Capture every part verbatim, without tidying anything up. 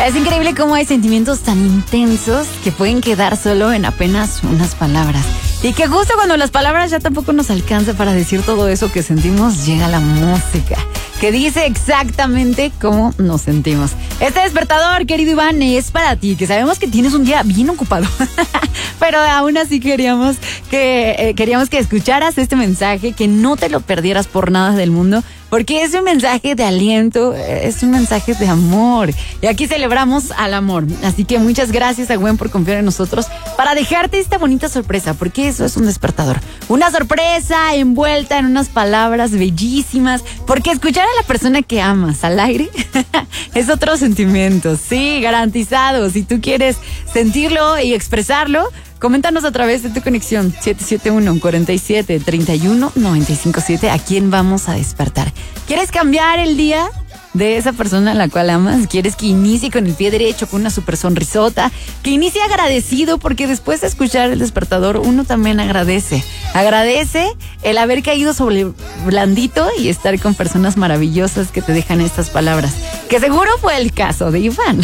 Es increíble cómo hay sentimientos tan intensos que pueden quedar solo en apenas unas palabras. Y que justo cuando las palabras ya tampoco nos alcanza para decir todo eso que sentimos, llega la música, que dice exactamente cómo nos sentimos. Este despertador, querido Iván, es para ti, que sabemos que tienes un día bien ocupado. Pero aún así queríamos que, eh, queríamos que escucharas este mensaje, que no te lo perdieras por nada del mundo, porque es un mensaje de aliento, es un mensaje de amor. Y aquí celebramos al amor. Así que muchas gracias a Gwen por confiar en nosotros para dejarte esta bonita sorpresa, porque eso es un despertador. Una sorpresa envuelta en unas palabras bellísimas, porque escuchar a la persona que amas al aire es otro sentimiento, sí, garantizado. Si tú quieres sentirlo y expresarlo, coméntanos a través de tu conexión siete siete uno, cuatro siete, tres uno, nueve cinco siete. ¿A quién vamos a despertar? ¿Quieres cambiar el día de esa persona a la cual amas? ¿Quieres que inicie con el pie derecho, con una super sonrisota? Que inicie agradecido, porque después de escuchar el despertador uno también agradece. Agradece el haber caído sobre blandito y estar con personas maravillosas que te dejan estas palabras, que seguro fue el caso de Iván.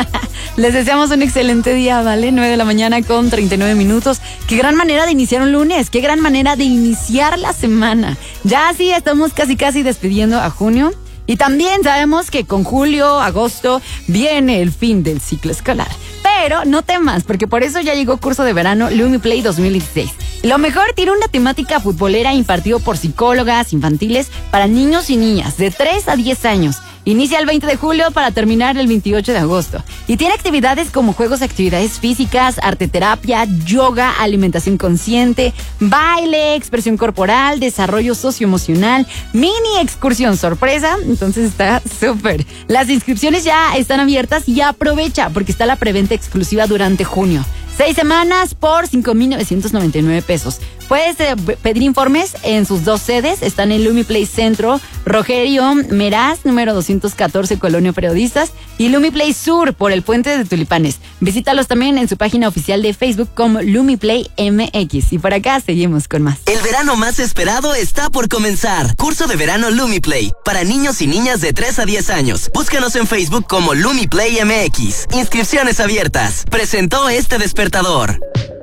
Les deseamos un excelente día, ¿vale? nueve de la mañana con treinta y nueve minutos. Qué gran manera de iniciar un lunes, qué gran manera de iniciar la semana. Ya sí, estamos casi casi despidiendo a junio. Y también sabemos que con julio, agosto, viene el fin del ciclo escolar. Pero no temas, porque por eso ya llegó curso de verano LumiPlay dos mil dieciséis. Lo mejor tiene una temática futbolera impartido por psicólogas infantiles para niños y niñas de tres a diez años. Inicia el veinte de julio para terminar el veintiocho de agosto. Y tiene actividades como juegos, actividades físicas, arteterapia, yoga, alimentación consciente, baile, expresión corporal, desarrollo socioemocional, mini excursión sorpresa. Entonces está súper. Las inscripciones ya están abiertas y aprovecha porque está la preventa exclusiva durante junio. Seis semanas por cinco mil novecientos noventa y nueve pesos. Puedes eh, pedir informes en sus dos sedes. Están en LumiPlay Centro, Rogerio Meraz, número doscientos catorce, Colonia Periodistas, y LumiPlay Sur, por el Puente de Tulipanes. Visítalos también en su página oficial de Facebook como LumiPlay M X. Y por acá seguimos con más. El verano más esperado está por comenzar. Curso de verano LumiPlay para niños y niñas de tres a diez años. Búscanos en Facebook como LumiPlay M X. Inscripciones abiertas. Presentó este despertador.